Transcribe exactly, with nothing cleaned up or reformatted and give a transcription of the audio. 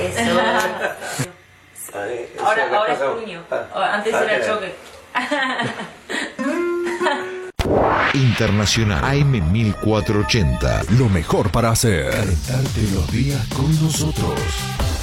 Eso. Ay, eso Ahora, le ahora es pasa- puño. Ah, Antes ah, era eh. choque. Internacional A M mil cuatrocientos ochenta. Lo mejor para hacer. Calentarte los días con nosotros.